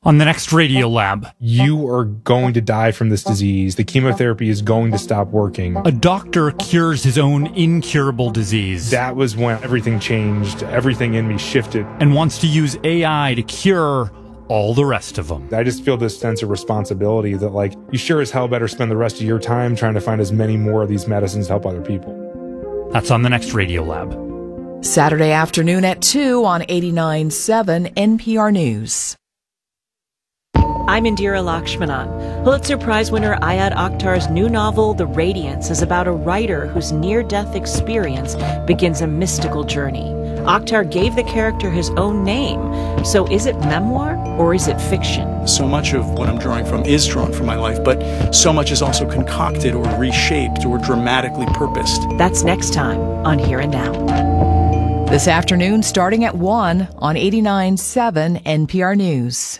On the next Radio Lab, You are going to die from this disease. The chemotherapy is going to stop working. a doctor cures his own incurable disease That was when everything changed. Everything in me shifted. and wants to use AI to cure all the rest of them. I just feel this sense of responsibility that, like, you sure as hell better spend the rest of your time trying to find as many more of these medicines to help other people. That's on the next Radio Lab. Saturday afternoon at 2 on 89.7 NPR News. I'm Indira Lakshmanan. Pulitzer Prize winner Ayad Akhtar's new novel, The Radiance, is about a writer whose near-death experience begins a mystical journey. Akhtar gave the character his own name. So is it memoir or is it fiction? So much of what I'm drawing from is drawn from my life, but so much is also concocted or reshaped or dramatically purposed. That's next time on Here and Now. This afternoon starting at 1 on 89.7 NPR News.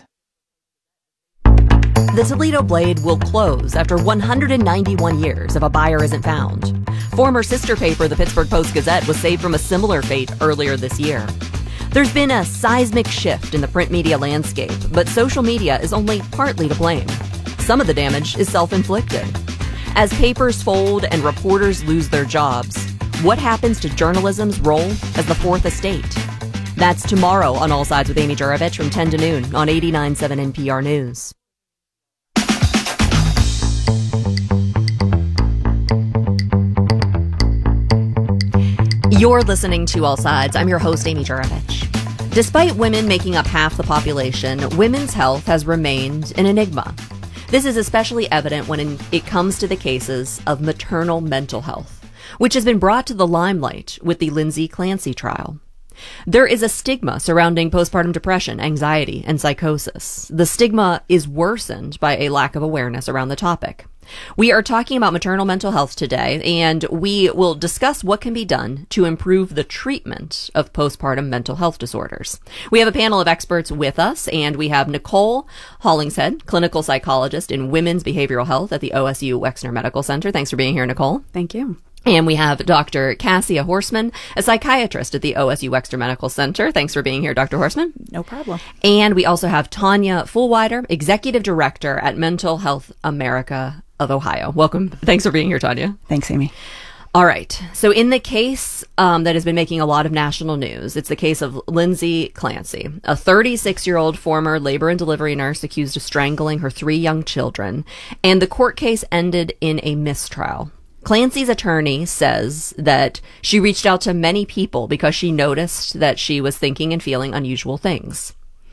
The Toledo Blade will close after 191 years if a buyer isn't found. Former sister paper, the Pittsburgh Post-Gazette, was saved from a similar fate earlier this year. There's been a seismic shift in the print media landscape, but social media is only partly to blame. Some of the damage is self-inflicted. As papers fold and reporters lose their jobs, what happens to journalism's role as the fourth estate? That's tomorrow on All Sides with Amy Juravich from 10 to noon on 89.7 NPR News. You're listening to All Sides. I'm your host, Amy Juravich. Despite women making up half the population, women's health has remained an enigma. This is especially evident when it comes to the cases of maternal mental health, which has been brought to the limelight with the Lindsay Clancy trial. There is a stigma surrounding postpartum depression, anxiety, and psychosis. The stigma is worsened by a lack of awareness around the topic. We are talking about maternal mental health today, and we will discuss what can be done to improve the treatment of postpartum mental health disorders. We have a panel of experts with us, and we have Nicole Hollingshead, clinical psychologist in women's behavioral health at the OSU Wexner Medical Center. Thanks for being here, Nicole. Thank you. And we have Dr. Cassia Horseman, a psychiatrist at the OSU Wexner Medical Center. Thanks for being here, Dr. Horseman. No problem. And we also have Tanya Fullwider, executive director at Mental Health America of Ohio. Welcome. Thanks for being here, Tanya. Thanks, Amy. All right. So in the case that has been making a lot of national news, it's the case of Lindsay Clancy, a 36-year-old former labor and delivery nurse accused of strangling her 3 young children. And the court case ended in a mistrial. Clancy's attorney says that she reached out to many people because she noticed that she was thinking and feeling unusual things.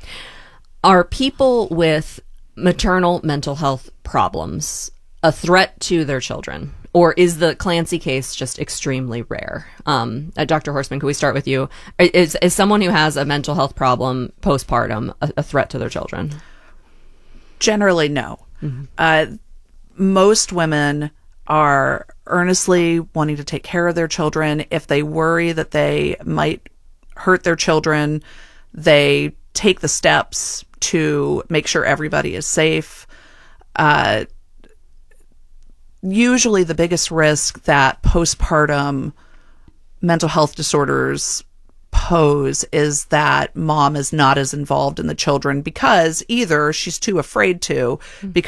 Are people with maternal mental health problems a threat to their children? Or is the Clancy case just extremely rare? Dr. Horseman, can we start with you? Is someone who has a mental health problem postpartum a threat to their children? Generally, no. Mm-hmm. Most women are earnestly wanting to take care of their children. If they worry that they might hurt their children, they take the steps to make sure everybody is safe. Usually the biggest risk that postpartum mental health disorders pose is that mom is not as involved in the children because either she's too afraid to because